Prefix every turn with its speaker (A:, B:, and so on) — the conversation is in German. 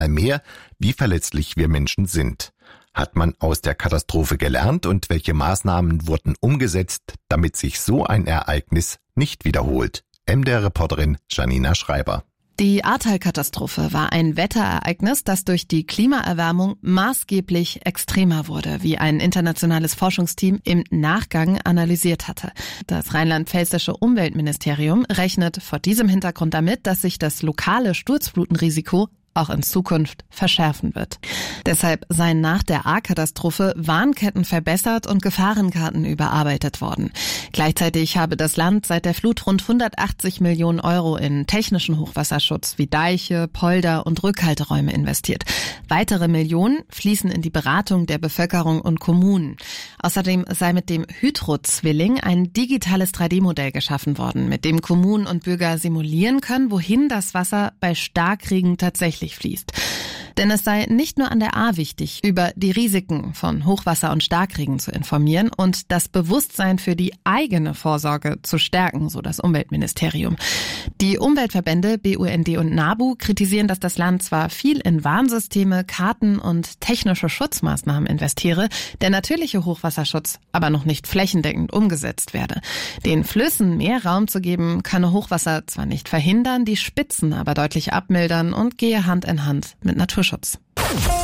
A: Mehr, wie verletzlich wir Menschen sind. Hat man aus der Katastrophe gelernt und welche Maßnahmen wurden umgesetzt, damit sich so ein Ereignis nicht wiederholt? MDR-Reporterin Janina Schreiber.
B: Die Ahrtal-Katastrophe war ein Wetterereignis, das durch die Klimaerwärmung maßgeblich extremer wurde, wie ein internationales Forschungsteam im Nachgang analysiert hatte. Das rheinland-pfälzische Umweltministerium rechnet vor diesem Hintergrund damit, dass sich das lokale Sturzflutenrisiko auch in Zukunft verschärfen wird. Deshalb seien nach der Ahr-Katastrophe Warnketten verbessert und Gefahrenkarten überarbeitet worden. Gleichzeitig habe das Land seit der Flut rund 180 Millionen Euro in technischen Hochwasserschutz wie Deiche, Polder und Rückhalteräume investiert. Weitere Millionen fließen in die Beratung der Bevölkerung und Kommunen. Außerdem sei mit dem Hydro-Zwilling ein digitales 3D-Modell geschaffen worden, mit dem Kommunen und Bürger simulieren können, wohin das Wasser bei Starkregen tatsächlich fließt. Denn es sei nicht nur an der Ahr wichtig, über die Risiken von Hochwasser und Starkregen zu informieren und das Bewusstsein für die eigene Vorsorge zu stärken, so das Umweltministerium. Die Umweltverbände BUND und NABU kritisieren, dass das Land zwar viel in Warnsysteme, Karten und technische Schutzmaßnahmen investiere, der natürliche Hochwasserschutz aber noch nicht flächendeckend umgesetzt werde. Den Flüssen mehr Raum zu geben, könne Hochwasser zwar nicht verhindern, die Spitzen aber deutlich abmildern und gehe Hand in Hand mit Naturschutz.